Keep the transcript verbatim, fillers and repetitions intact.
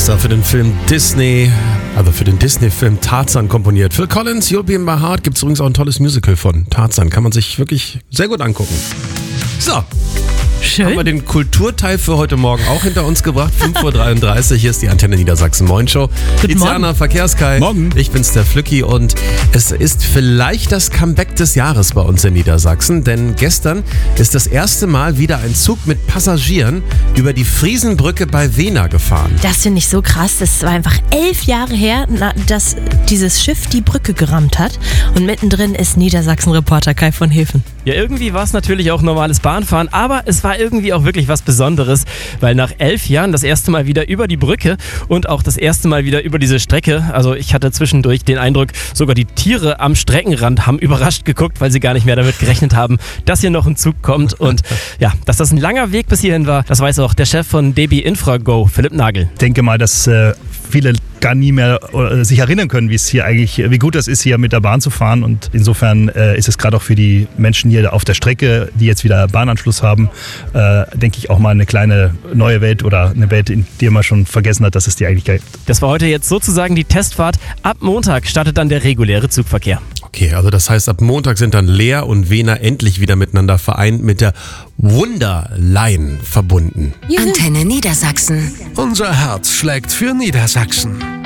extra für den Film Disney, also für den Disney-Film Tarzan komponiert. Phil Collins, You'll Be in My Heart, gibt es übrigens auch ein tolles Musical von Tarzan. Kann man sich wirklich sehr gut angucken. So. Schön. Haben wir den Kulturteil für heute Morgen auch hinter uns gebracht. fünf Uhr dreiunddreißig, hier ist die Antenne Niedersachsen Moin Show. Tiziana, Verkehrskai. Morgen. Ich bin's, der Flücki, und es ist vielleicht das Comeback des Jahres bei uns in Niedersachsen, denn gestern ist das erste Mal wieder ein Zug mit Passagieren über die Friesenbrücke bei Wena gefahren. Das finde ich so krass. Das war einfach elf Jahre her, na, dass dieses Schiff die Brücke gerammt hat. Und mittendrin ist Niedersachsen-Reporter Kai von Hefen. Ja, irgendwie war es natürlich auch normales Bahnfahren, aber es war irgendwie auch wirklich was Besonderes, weil nach elf Jahren das erste Mal wieder über die Brücke und auch das erste Mal wieder über diese Strecke, also ich hatte zwischendurch den Eindruck, sogar die Tiere am Streckenrand haben überrascht geguckt, weil sie gar nicht mehr damit gerechnet haben, dass hier noch ein Zug kommt. Und ja, dass das ein langer Weg bis hierhin war, das weiß auch der Chef von D B Infrago, Philipp Nagel. Ich denke mal, dass äh, viele gar nie mehr äh, sich erinnern können, wie es hier eigentlich, wie gut das ist, hier mit der Bahn zu fahren. Und insofern äh, ist es gerade auch für die Menschen hier auf der Strecke, die jetzt wieder Bahnanschluss haben, äh, denke ich auch mal eine kleine neue Welt oder eine Welt, in der man schon vergessen hat, dass es die eigentlich gibt. Das war heute jetzt sozusagen die Testfahrt. Ab Montag startet dann der reguläre Zugverkehr. Okay, also das heißt, ab Montag sind dann Leer und Wena endlich wieder miteinander vereint, mit der Wunderline verbunden. Antenne Niedersachsen. Unser Herz schlägt für Niedersachsen.